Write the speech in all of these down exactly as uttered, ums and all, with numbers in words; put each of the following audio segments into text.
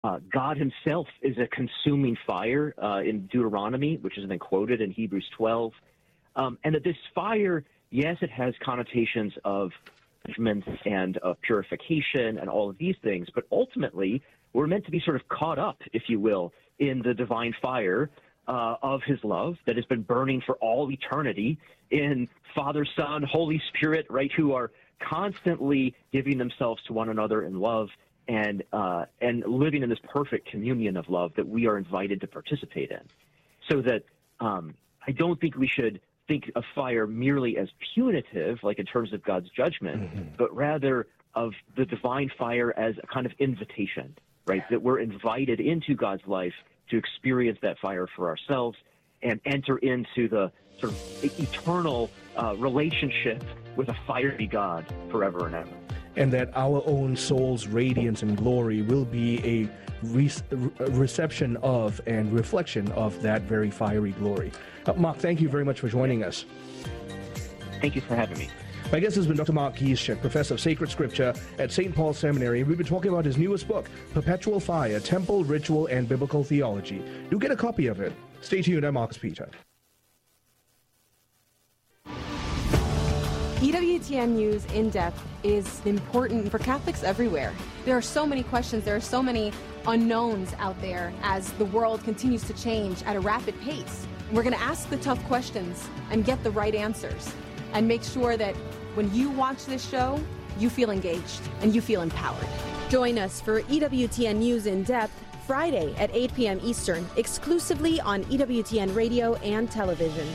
uh, God himself is a consuming fire uh, in Deuteronomy, which has been quoted in Hebrews twelve. Um, and that this fire, yes, it has connotations of judgment and of purification and all of these things, but ultimately we're meant to be sort of caught up, if you will, in the divine fire uh, of his love that has been burning for all eternity in Father, Son, Holy Spirit, right, who are constantly giving themselves to one another in love and uh, and living in this perfect communion of love that we are invited to participate in. So that um, I don't think we should think of fire merely as punitive, like in terms of God's judgment, mm-hmm. but rather of the divine fire as a kind of invitation, right? That we're invited into God's life to experience that fire for ourselves and enter into the sort of eternal uh, relationship with a fiery God forever and ever. And that our own soul's radiance and glory will be a re- reception of and reflection of that very fiery glory. Uh, Mark, thank you very much for joining us. Thank you for having me. My guest has been Doctor Mark Gieszczak, Professor of Sacred Scripture at Saint Paul's Seminary. We've been talking about his newest book, Perpetual Fire, Temple, Ritual, and Biblical Theology. Do get a copy of it. Stay tuned. I'm Marcus Peter. E W T N News In Depth is important for Catholics everywhere. There are so many questions, there are so many unknowns out there as the world continues to change at a rapid pace. We're going to ask the tough questions and get the right answers and make sure that when you watch this show, you feel engaged and you feel empowered. Join us for E W T N News In Depth Friday at eight p.m. Eastern, exclusively on E W T N Radio and Television.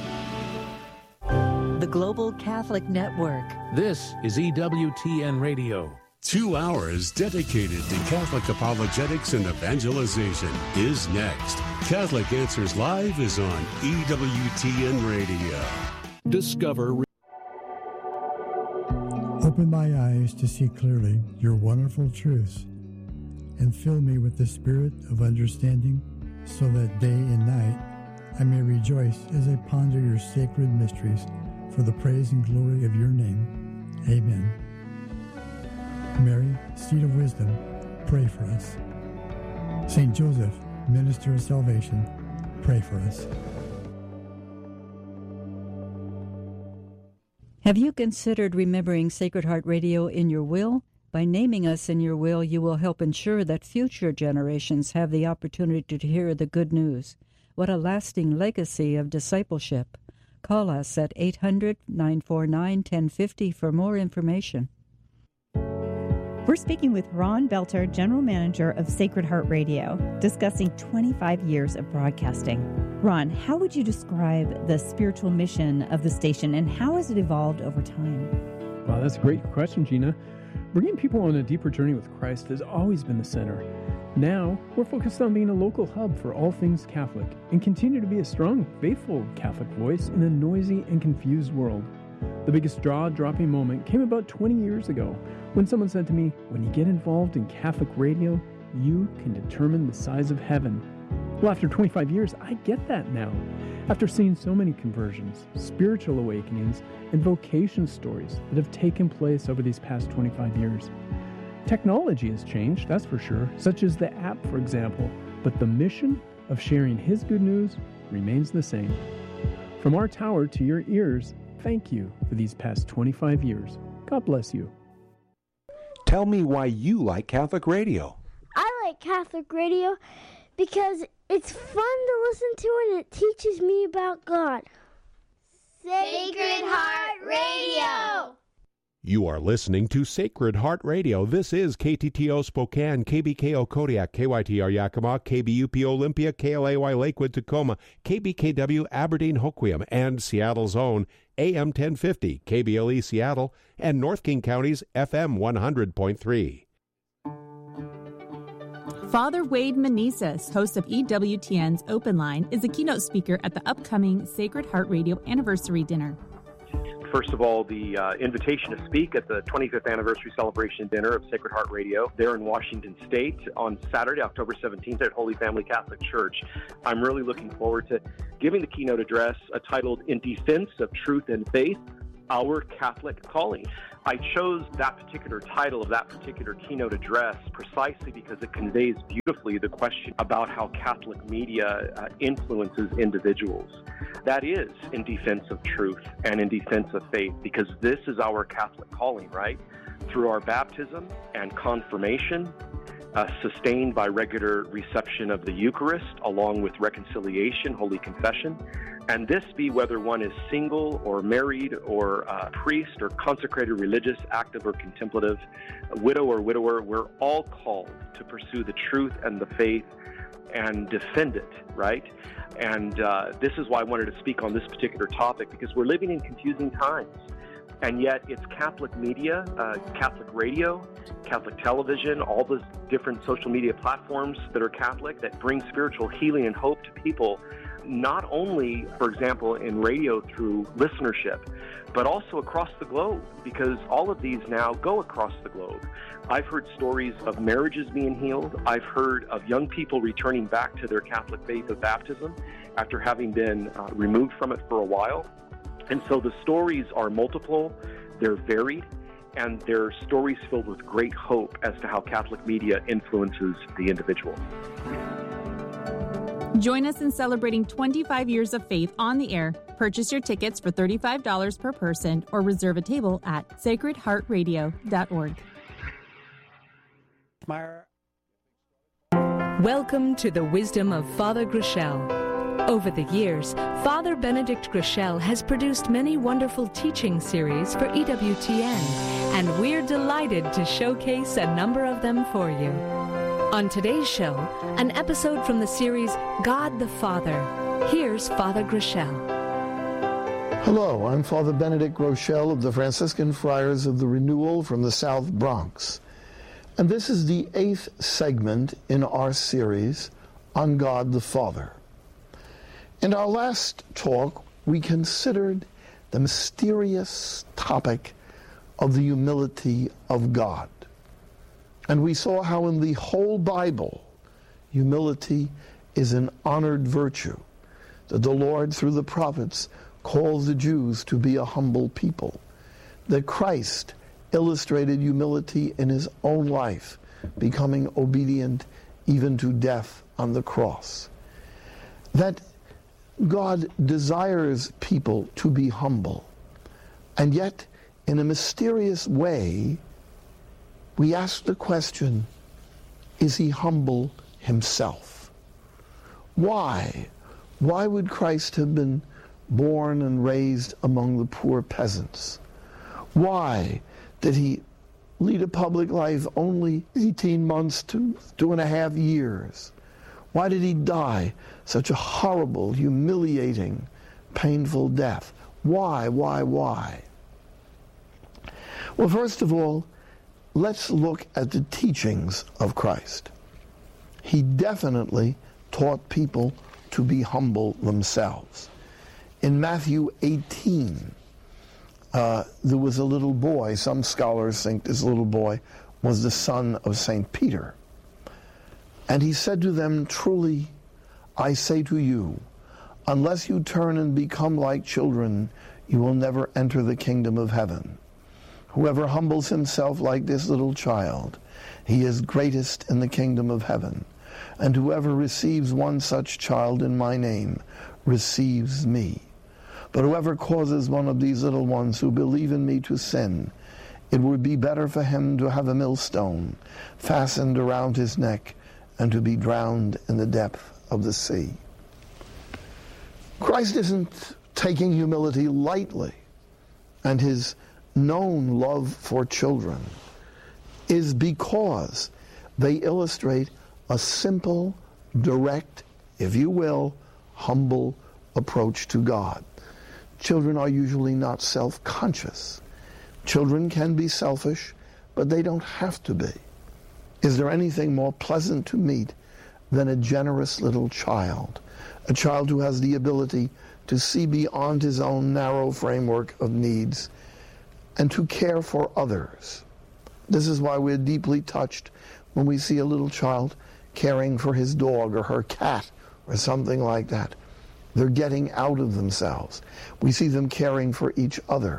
The Global Catholic Network. This is E W T N Radio. Two hours dedicated to Catholic apologetics and evangelization is next. Catholic Answers Live is on E W T N Radio. Discover. Open my eyes to see clearly your wonderful truths, and fill me with the spirit of understanding, so that day and night I may rejoice as I ponder your sacred mysteries, for the praise and glory of your name. Amen. Mary, seat of wisdom, pray for us. Saint Joseph, minister of salvation, pray for us. Have you considered remembering Sacred Heart Radio in your will? By naming us in your will, you will help ensure that future generations have the opportunity to hear the good news. What a lasting legacy of discipleship. Call us at eight hundred, nine four nine, one oh five oh for more information. We're speaking with Ron Belter, General Manager of Sacred Heart Radio, discussing twenty-five years of broadcasting. Ron, how would you describe the spiritual mission of the station, and how has it evolved over time? Wow, that's a great question, Gina. Bringing people on a deeper journey with Christ has always been the center. Now, we're focused on being a local hub for all things Catholic and continue to be a strong, faithful Catholic voice in a noisy and confused world. The biggest jaw-dropping moment came about twenty years ago when someone said to me, "When you get involved in Catholic radio, you can determine the size of heaven." Well, after twenty-five years, I get that now. After seeing so many conversions, spiritual awakenings, and vocation stories that have taken place over these past twenty-five years. Technology has changed, that's for sure, such as the app, for example, but the mission of sharing His good news remains the same. From our tower to your ears, thank you for these past twenty-five years. God bless you. Tell me why you like Catholic radio. I like Catholic radio because it's fun to listen to and it teaches me about God. Sacred Heart Radio! You are listening to Sacred Heart Radio. This is K T T O Spokane, K B K O Kodiak, K Y T R Yakima, K B U P Olympia, K L A Y Lakewood, Tacoma, K B K W Aberdeen, Hoquiam, and Seattle's own A M ten fifty, K B L E Seattle, and North King County's F M one hundred point three. Father Wade Meneses, host of E W T N's Open Line, is a keynote speaker at the upcoming Sacred Heart Radio Anniversary Dinner. First of all, the uh, invitation to speak at the twenty-fifth Anniversary Celebration Dinner of Sacred Heart Radio there in Washington State on Saturday, October seventeenth at Holy Family Catholic Church. I'm really looking forward to giving the keynote address uh, titled In Defense of Truth and Faith, Our Catholic Calling. I chose that particular title of that particular keynote address precisely because it conveys beautifully the question about how Catholic media uh, influences individuals. That is in defense of truth and in defense of faith, because this is our Catholic calling, right? Through our baptism and confirmation, uh, sustained by regular reception of the Eucharist, along with reconciliation, Holy Confession, and this be whether one is single or married or uh, priest or consecrated religious, active or contemplative, widow or widower, we're all called to pursue the truth and the faith and defend it, right? And uh, this is why I wanted to speak on this particular topic, because we're living in confusing times. And yet it's Catholic media, uh, Catholic radio, Catholic television, all those different social media platforms that are Catholic that bring spiritual healing and hope to people, not only, for example, in radio through listenership, but also across the globe, because all of these now go across the globe. I've heard stories of marriages being healed. I've heard of young people returning back to their Catholic faith of baptism after having been uh, removed from it for a while. And so the stories are multiple, they're varied, and they're stories filled with great hope as to how Catholic media influences the individual. Join us in celebrating twenty-five years of faith on the air. Purchase your tickets for thirty-five dollars per person or reserve a table at sacred heart radio dot org. Welcome to the wisdom of Father Groeschel. Over the years, Father Benedict Groeschel has produced many wonderful teaching series for E W T N, and we're delighted to showcase a number of them for you. On today's show, an episode from the series God the Father. Here's Father Groeschel. Hello, I'm Father Benedict Groeschel of the Franciscan Friars of the Renewal from the South Bronx. And this is the eighth segment in our series on God the Father. In our last talk, we considered the mysterious topic of the humility of God. And we saw how in the whole Bible, humility is an honored virtue, that the Lord, through the prophets, calls the Jews to be a humble people, that Christ illustrated humility in his own life, becoming obedient even to death on the cross, that God desires people to be humble, and yet, in a mysterious way, we ask the question, is he humble himself? Why? Why would Christ have been born and raised among the poor peasants? Why did he lead a public life only eighteen months to two and a half years? Why did he die such a horrible, humiliating, painful death? Why, why, why? Well, first of all, let's look at the teachings of Christ. He definitely taught people to be humble themselves. In Matthew eighteen, uh, there was a little boy. Some scholars think this little boy was the son of Saint Peter. And he said to them, truly, I say to you, unless you turn and become like children, you will never enter the kingdom of heaven. Whoever humbles himself like this little child, he is greatest in the kingdom of heaven. And whoever receives one such child in my name receives me. But whoever causes one of these little ones who believe in me to sin, it would be better for him to have a millstone fastened around his neck and to be drowned in the depth of the sea. Christ isn't taking humility lightly, and his known love for children is because they illustrate a simple, direct, if you will, humble approach to God. Children are usually not self-conscious. Children can be selfish, but they don't have to be. Is there anything more pleasant to meet than a generous little child? A child who has the ability to see beyond his own narrow framework of needs and to care for others. This is why we're deeply touched when we see a little child caring for his dog or her cat or something like that. They're getting out of themselves. We see them caring for each other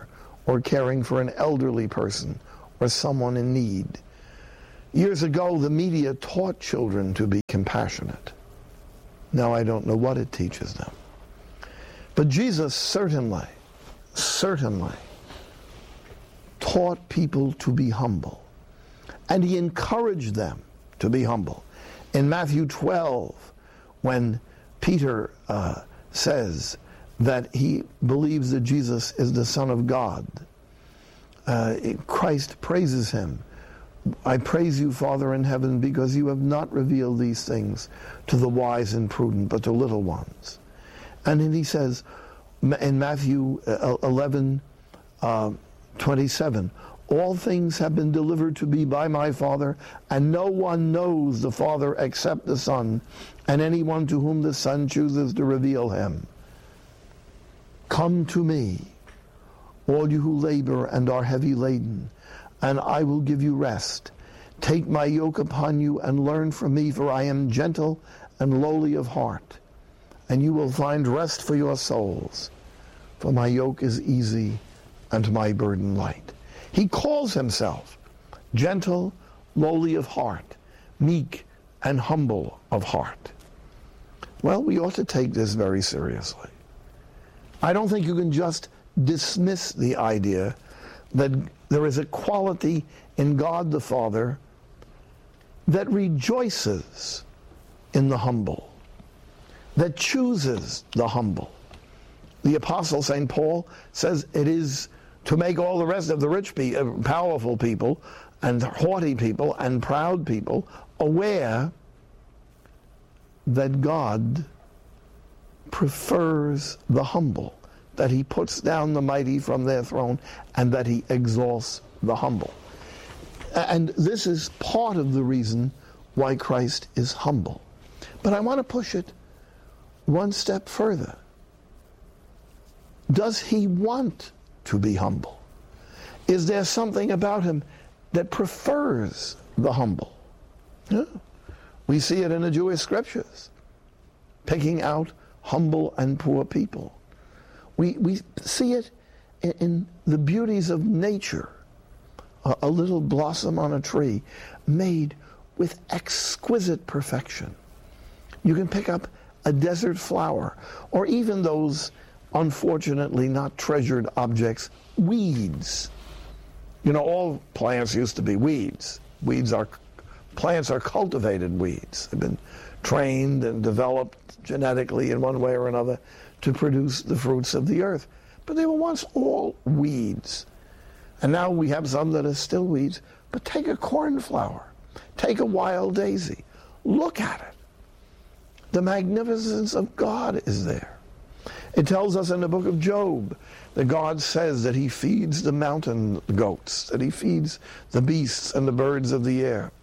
or caring for an elderly person or someone in need. Years ago, the media taught children to be compassionate. Now I don't know what it teaches them. But Jesus certainly, certainly taught people to be humble. And he encouraged them to be humble. In Matthew twelve, when Peter uh, says that he believes that Jesus is the Son of God, uh, Christ praises him. I praise you, Father in heaven, because you have not revealed these things to the wise and prudent, but to little ones. And then he says in Matthew eleven, uh, twenty-seven, all things have been delivered to me by my Father, and no one knows the Father except the Son, and anyone to whom the Son chooses to reveal him. Come to me, all you who labor and are heavy laden, and I will give you rest. Take my yoke upon you and learn from me, for I am gentle and lowly of heart, and you will find rest for your souls. For my yoke is easy and my burden light. He calls himself gentle, lowly of heart, meek, and humble of heart. Well, we ought to take this very seriously. I don't think you can just dismiss the idea that there is a quality in God the Father that rejoices in the humble, that chooses the humble. The Apostle Saint Paul says it is to make all the rest of the rich, pe- uh, powerful people, and haughty people, and proud people aware that God prefers the humble, that he puts down the mighty from their throne, and that he exalts the humble. And this is part of the reason why Christ is humble. But I want to push it one step further. Does he want to be humble? Is there something about him that prefers the humble? Yeah. We see it in the Jewish scriptures, picking out humble and poor people. We, we see it in, in the beauties of nature. A, a little blossom on a tree made with exquisite perfection. You can pick up a desert flower, or even those unfortunately not treasured objects, weeds. You know, all plants used to be weeds. Weeds are, plants are cultivated weeds. They've been trained and developed genetically in one way or another to produce the fruits of the earth. But they were once all weeds. And now we have some that are still weeds. But take a cornflower, take a wild daisy, look at it. The magnificence of God is there. It tells us in the book of Job that God says that he feeds the mountain goats, that he feeds the beasts and the birds of the air.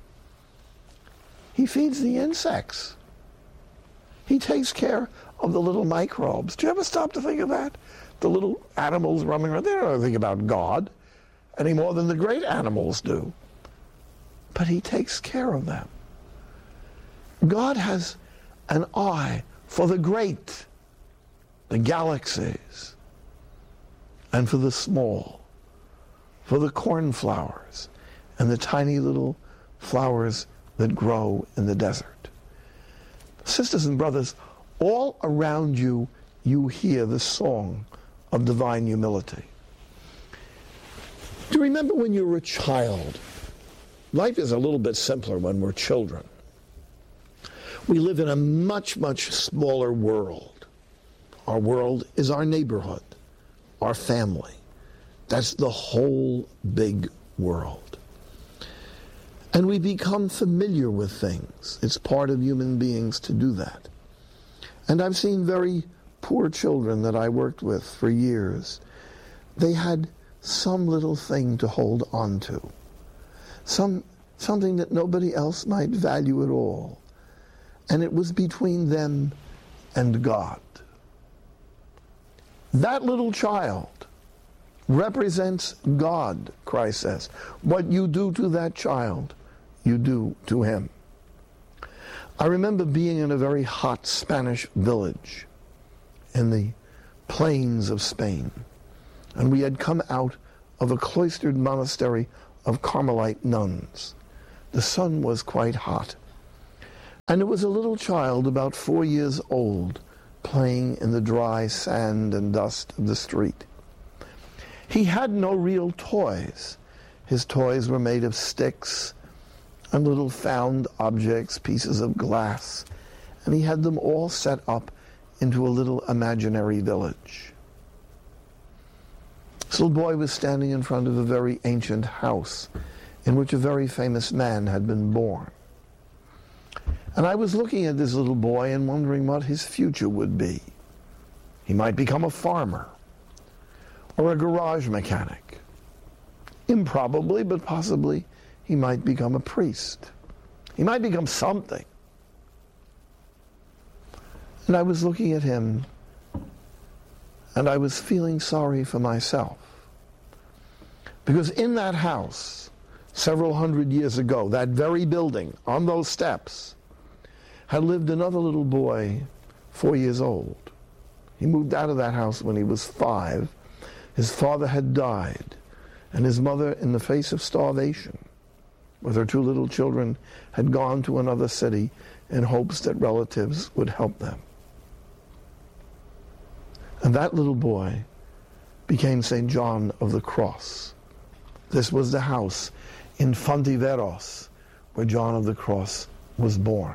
He feeds the insects. He takes care of the little microbes. Do you ever stop to think of that? The little animals roaming around, they don't think about God any more than the great animals do. But he takes care of them. God has an eye for the great, the galaxies, and for the small, for the cornflowers and the tiny little flowers that grow in the desert. Sisters and brothers, all around you, you hear the song of divine humility. Do you remember when you were a child? Life is a little bit simpler when we're children. We live in a much, much smaller world. Our world is our neighborhood, our family. That's the whole big world. And we become familiar with things. It's part of human beings to do that. And I've seen very poor children that I worked with for years. They had some little thing to hold on to, some something that nobody else might value at all. And it was between them and God. That little child represents God, Christ says. What you do to that child, you do to him. I remember being in a very hot Spanish village in the plains of Spain. and we had come out of a cloistered monastery of Carmelite nuns. The sun was quite hot, and it was a little child about four years old playing in the dry sand and dust of the street. He had no real toys. His toys were made of sticks and little found objects, pieces of glass, and he had them all set up into a little imaginary village. This little boy was standing in front of a very ancient house in which a very famous man had been born. And I was looking at this little boy and wondering what his future would be. He might become a farmer or a garage mechanic. Improbably, but possibly, he might become a priest. He might become something. And I was looking at him, and I was feeling sorry for myself. Because in that house, several hundred years ago, that very building, on those steps, had lived another little boy, four years old. He moved out of that house when he was five. His father had died, and his mother, in the face of starvation, with her two little children, had gone to another city in hopes that relatives would help them. And that little boy became Saint John of the Cross. This was the house in Fontiveros where John of the Cross was born.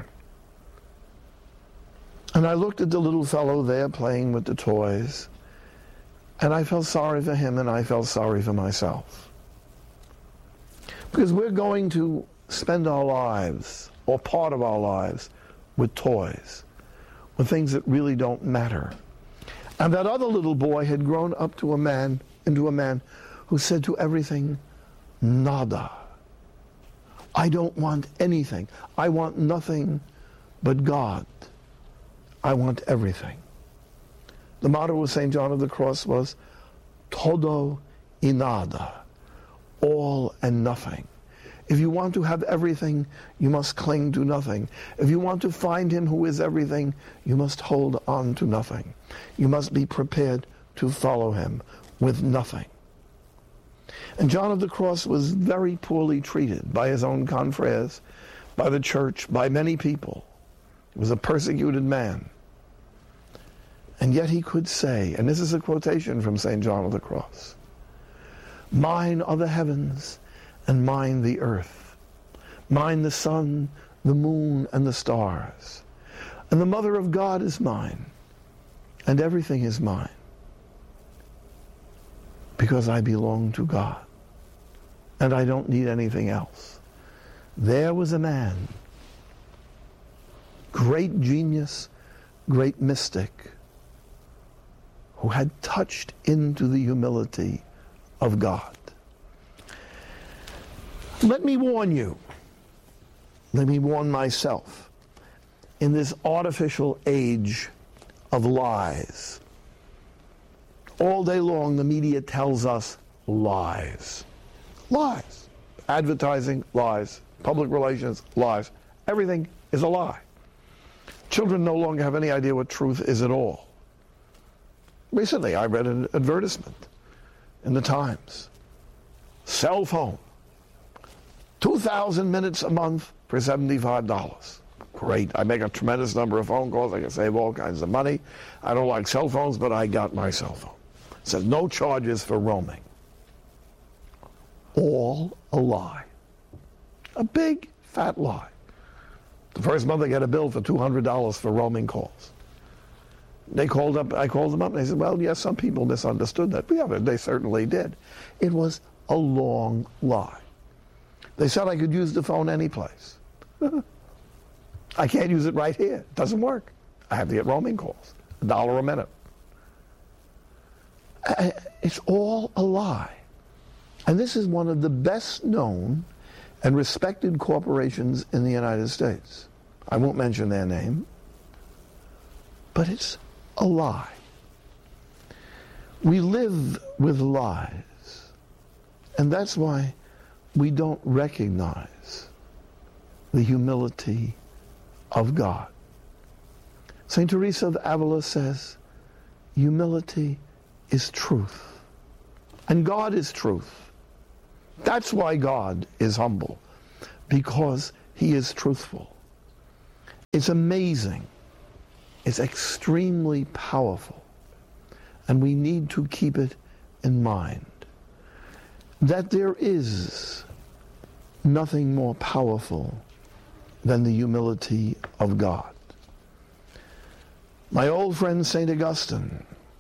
And I looked at the little fellow there playing with the toys, and I felt sorry for him, and I felt sorry for myself. Because we're going to spend our lives, or part of our lives, with toys, with things that really don't matter. And that other little boy had grown up to a man, into a man who said to everything, nada. I don't want anything. I want nothing but God. I want everything. The motto of Saint John of the Cross was, todo y nada, all and nothing. If you want to have everything, you must cling to nothing. If you want to find him who is everything, you must hold on to nothing. You must be prepared to follow him with nothing. And John of the Cross was very poorly treated by his own confreres, by the church, by many people. He was a persecuted man. And yet he could say, and this is a quotation from Saint John of the Cross, mine are the heavens, and mine the earth. Mine the sun, the moon, and the stars. And the mother of God is mine, and everything is mine, because I belong to God, and I don't need anything else. There was a man, great genius, great mystic, who had touched into the humility of God. Let me warn you, let me warn myself, in this artificial age of lies, all day long the media tells us lies. Lies. Advertising, lies. Public relations, lies. Everything is a lie. Children no longer have any idea what truth is at all. Recently I read an advertisement in the Times. Cell phone. two thousand minutes a month for seventy-five dollars. Great. I make a tremendous number of phone calls. I can save all kinds of money. I don't like cell phones, but I got my cell phone. It says no charges for roaming. All a lie. A big, fat lie. The first month I get a bill for two hundred dollars for roaming calls. They called up, I called them up, and they said, well, yes, some people misunderstood that. Yeah, but they certainly did. It was a long lie. They said I could use the phone any place. I can't use it right here. It doesn't work. I have to get roaming calls. A dollar a minute. It's all a lie. And this is one of the best known and respected corporations in the United States. I won't mention their name, but it's a lie. We live with lies, and that's why we don't recognize the humility of God. Saint Teresa of Avila says, humility is truth. And God is truth. That's why God is humble, because he is truthful. It's amazing. It's extremely powerful. And we need to keep it in mind that there is nothing more powerful than the humility of God. My old friend Saint Augustine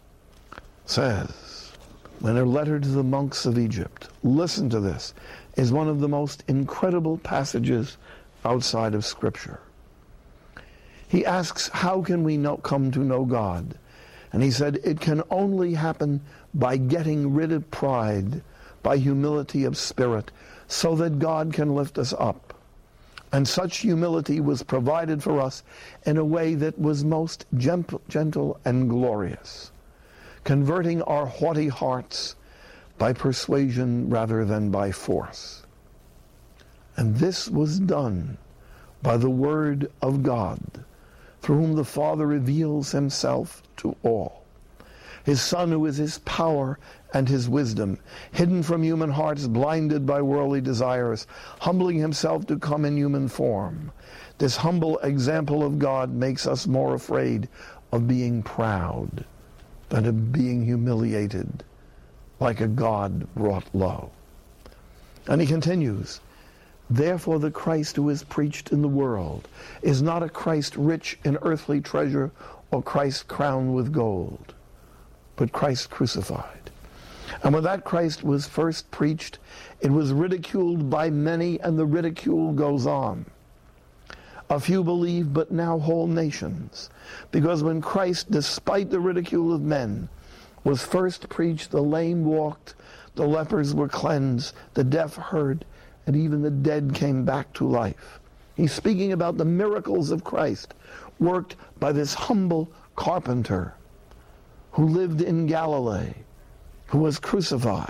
says, in a letter to the monks of Egypt, listen to this, is one of the most incredible passages outside of Scripture. He asks, how can we know, come to know God? And he said, it can only happen by getting rid of pride, by humility of spirit, so that God can lift us up. And such humility was provided for us in a way that was most gentle and glorious, converting our haughty hearts by persuasion rather than by force. And this was done by the Word of God, through whom the Father reveals himself to all. His Son, who is his power and his wisdom, hidden from human hearts, blinded by worldly desires, humbling himself to come in human form. This humble example of God makes us more afraid of being proud than of being humiliated like a God brought low. And he continues, therefore the Christ who is preached in the world is not a Christ rich in earthly treasure or Christ crowned with gold, but Christ crucified. And when that Christ was first preached, it was ridiculed by many, and the ridicule goes on. A few believe, but now whole nations. Because when Christ, despite the ridicule of men, was first preached, the lame walked, the lepers were cleansed, the deaf heard, and even the dead came back to life. He's speaking about the miracles of Christ, worked by this humble carpenter who lived in Galilee, who was crucified.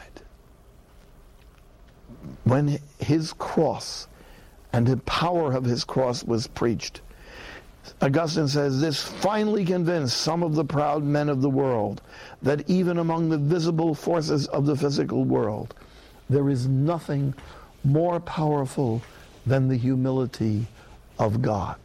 When his cross and the power of his cross was preached, Augustine says, this finally convinced some of the proud men of the world that even among the visible forces of the physical world, there is nothing more powerful than the humility of God.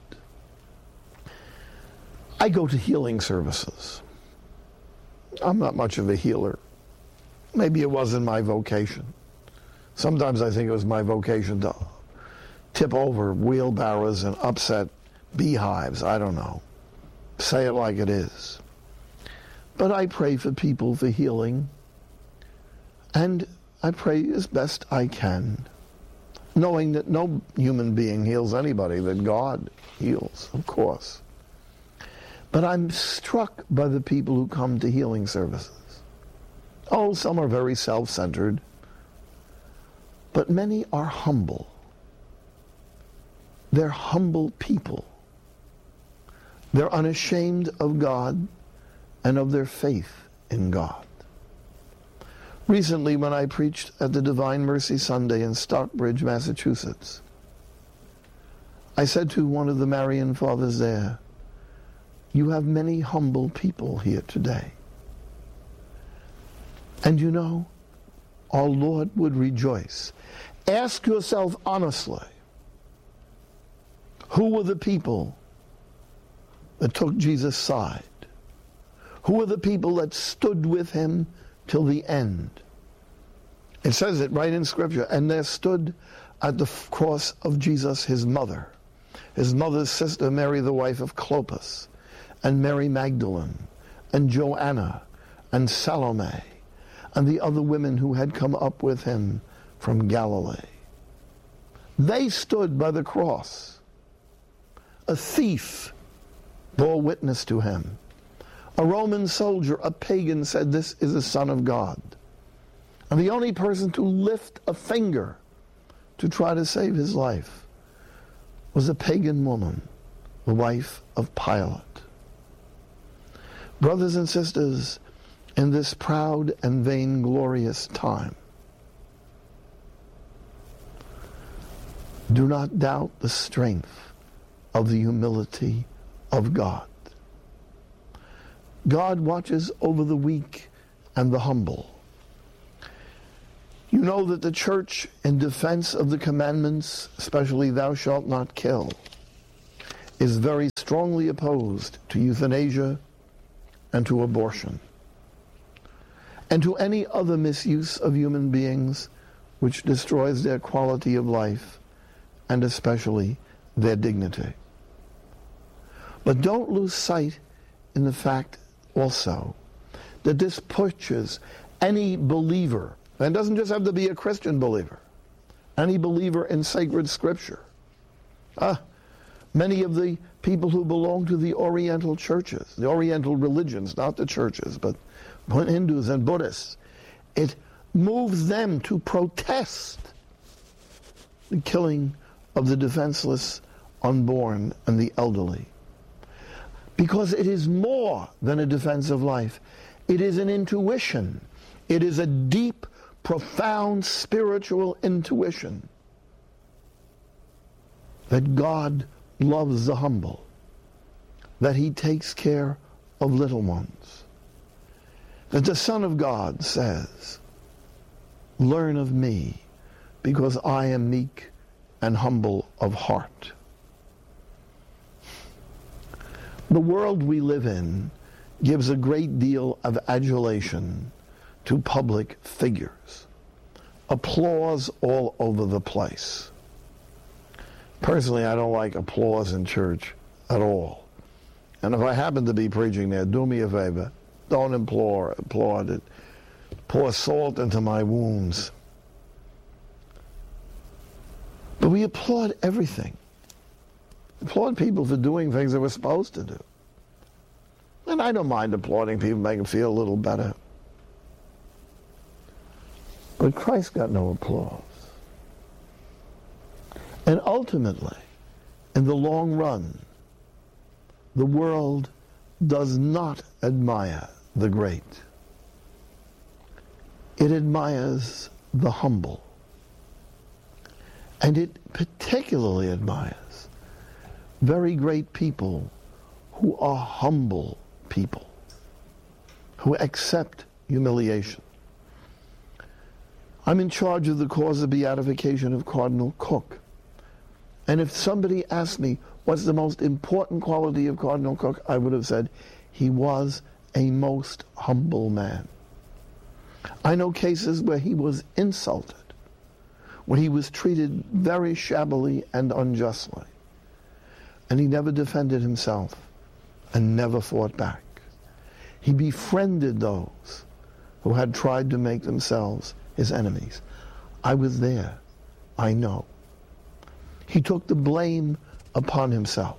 I go to healing services. I'm not much of a healer. Maybe it wasn't my vocation. Sometimes I think it was my vocation to tip over wheelbarrows and upset beehives. I don't know. Say it like it is. But I pray for people for healing, and I pray as best I can, knowing that no human being heals anybody, that God heals, of course. But I'm struck by the people who come to healing services. Oh, some are very self-centered, but many are humble. They're humble people. They're unashamed of God and of their faith in God. Recently, when I preached at the Divine Mercy Sunday in Stockbridge, Massachusetts, I said to one of the Marian fathers there, you have many humble people here today. And you know, our Lord would rejoice. Ask yourself honestly, who were the people that took Jesus' side? Who were the people that stood with him till the end? It says it right in Scripture. And there stood at the cross of Jesus his mother, his mother's sister Mary, the wife of Clopas, and Mary Magdalene, and Joanna, and Salome, and the other women who had come up with him from Galilee. They stood by the cross. A thief bore witness to him. A Roman soldier, a pagan, said, this is the Son of God. And the only person to lift a finger to try to save his life was a pagan woman, the wife of Pilate. Brothers and sisters, in this proud and vainglorious time, do not doubt the strength of the humility of God. God watches over the weak and the humble. You know that the church, in defense of the commandments, especially thou shalt not kill, is very strongly opposed to euthanasia and to abortion, and to any other misuse of human beings which destroys their quality of life, and especially their dignity. But don't lose sight in the fact also that this pushes any believer, and it doesn't just have to be a Christian believer, any believer in sacred scripture. Ah, many of the people who belong to the Oriental churches, the Oriental religions, not the churches, but Hindus and Buddhists, it moves them to protest the killing of the defenseless, unborn, and the elderly. Because it is more than a defense of life. It is an intuition. It is a deep, profound spiritual intuition that God loves the humble, that he takes care of little ones, that the Son of God says, learn of me, because I am meek and humble of heart. The world we live in gives a great deal of adulation to public figures. Applause all over the place. Personally, I don't like applause in church at all. And if I happen to be preaching there, do me a favor, don't implore, applaud it. Pour salt into my wounds. But we applaud everything. Applaud people for doing things they were supposed to do. And I don't mind applauding people, make them feel a little better. But Christ got no applause. And ultimately, in the long run, the world does not admire the great. It admires the humble. And it particularly admires very great people who are humble people, who accept humiliation. I'm in charge of the cause of beatification of Cardinal Cook. And if somebody asked me what's the most important quality of Cardinal Cook, I would have said he was a most humble man. I know cases where he was insulted, where he was treated very shabbily and unjustly. And he never defended himself and never fought back. He befriended those who had tried to make themselves his enemies. I was there. I know. He took the blame upon himself.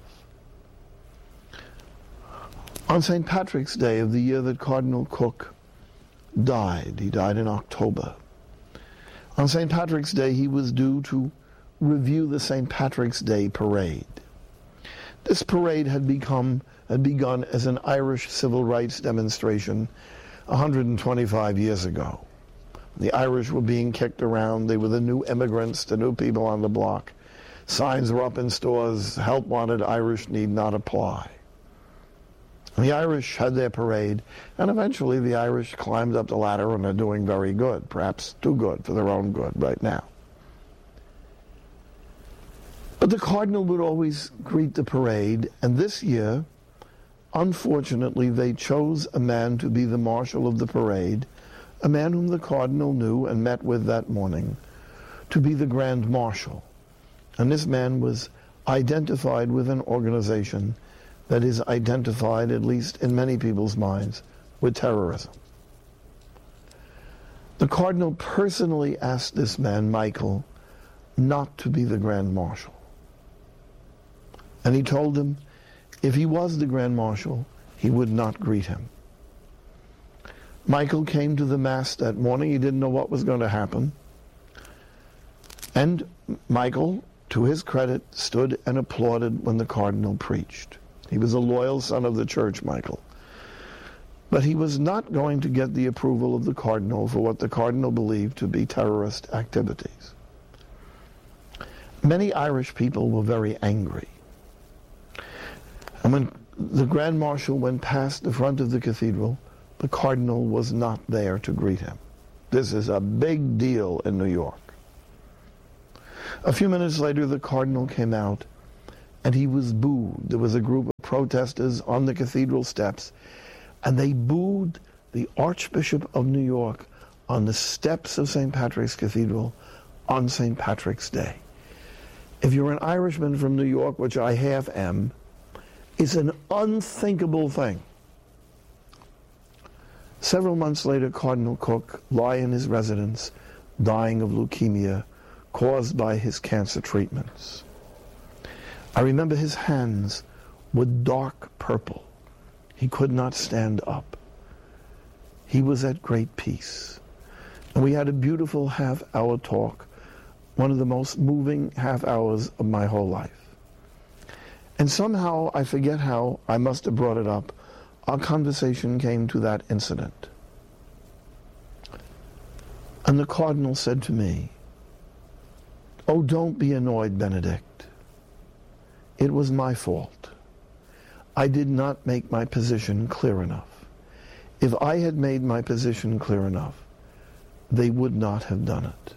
On Saint Patrick's Day of the year that Cardinal Cook died, he died in October. On Saint Patrick's Day, he was due to review the Saint Patrick's Day parade. This parade had become had begun as an Irish civil rights demonstration one hundred twenty-five years ago. The Irish were being kicked around. They were the new immigrants, the new people on the block. Signs were up in stores, help wanted, Irish need not apply. And the Irish had their parade, and eventually the Irish climbed up the ladder and are doing very good, perhaps too good for their own good right now. But the Cardinal would always greet the parade, and this year, unfortunately, they chose a man to be the marshal of the parade, a man whom the Cardinal knew and met with that morning, to be the Grand Marshal. And this man was identified with an organization that is identified, at least in many people's minds, with terrorism. The Cardinal personally asked this man, Michael, not to be the Grand Marshal. And he told him if he was the Grand Marshal, he would not greet him. Michael came to the Mass that morning. He didn't know what was going to happen. And Michael, to his credit, stood and applauded when the Cardinal preached. He was a loyal son of the Church, Michael. But he was not going to get the approval of the Cardinal for what the Cardinal believed to be terrorist activities. Many Irish people were very angry. And when the Grand Marshal went past the front of the cathedral, the Cardinal was not there to greet him. This is a big deal in New York. A few minutes later, the cardinal came out, and he was booed. There was a group of protesters on the cathedral steps, and they booed the Archbishop of New York on the steps of Saint Patrick's Cathedral on Saint Patrick's Day. If you're an Irishman from New York, which I half am, it's an unthinkable thing. Several months later, Cardinal Cook lay in his residence, dying of leukemia caused by his cancer treatments. I remember his hands were dark purple. He could not stand up. He was at great peace. And we had a beautiful half-hour talk, one of the most moving half hours of my whole life. And somehow, I forget how, I must have brought it up, our conversation came to that incident. And the cardinal said to me, "Oh, don't be annoyed, Benedict. It was my fault. I did not make my position clear enough. If I had made my position clear enough, they would not have done it."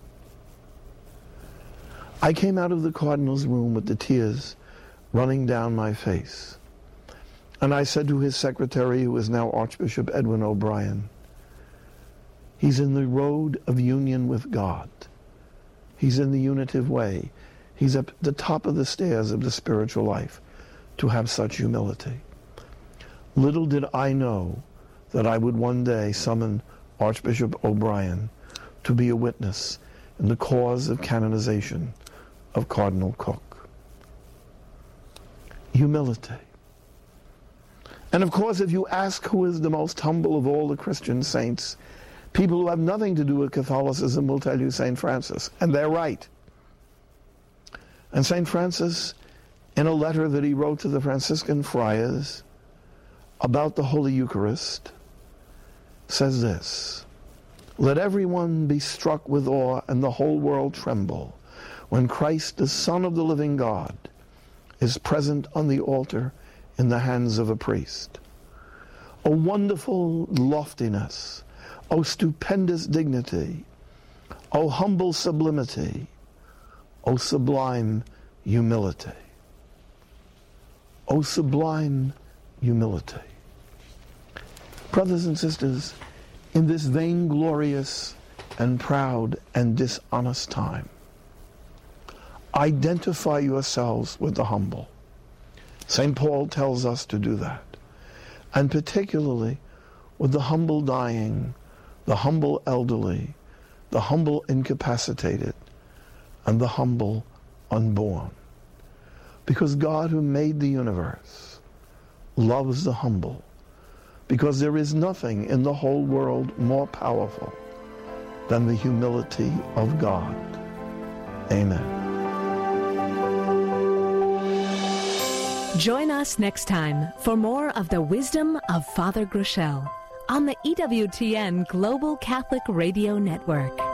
I came out of the cardinal's room with the tears running down my face. And I said to his secretary, who is now Archbishop Edwin O'Brien, he's in the road of union with God. He's in the unitive way. He's at the top of the stairs of the spiritual life to have such humility. Little did I know that I would one day summon Archbishop O'Brien to be a witness in the cause of canonization of Cardinal Cook. Humility. And of course, if you ask who is the most humble of all the Christian saints, people who have nothing to do with Catholicism will tell you Saint Francis, and they're right. And Saint Francis, in a letter that he wrote to the Franciscan friars about the Holy Eucharist, says this: "Let everyone be struck with awe and the whole world tremble when Christ, the Son of the living God, is present on the altar in the hands of a priest. O wonderful loftiness, O stupendous dignity, O humble sublimity, O sublime humility." O sublime humility. Brothers and sisters, in this vainglorious and proud and dishonest time, identify yourselves with the humble. Saint Paul tells us to do that, and particularly with the humble dying, the humble elderly, the humble incapacitated, and the humble unborn. Because God, who made the universe, loves the humble, because there is nothing in the whole world more powerful than the humility of God. Amen. Join us next time for more of the wisdom of Father Groeschel on the E W T N Global Catholic Radio Network.